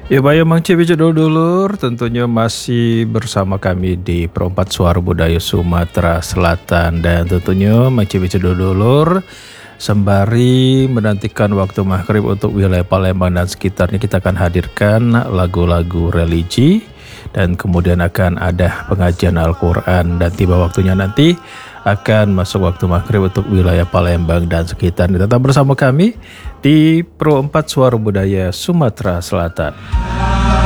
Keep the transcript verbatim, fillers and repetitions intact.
Ya Bayu Mang Cibi Dulur tentunya masih bersama kami di Perempat Suara Budaya Sumatera Selatan. Dan tentunya Mang Cibi Dulur sembari menantikan waktu maghrib untuk wilayah Palembang dan sekitarnya, kita akan hadirkan lagu-lagu religi dan kemudian akan ada pengajian Al-Quran, dan tiba waktunya nanti akan masuk waktu maghrib untuk wilayah Palembang dan sekitarnya. Tetap bersama kami di Pro empat Suara Budaya Sumatera Selatan.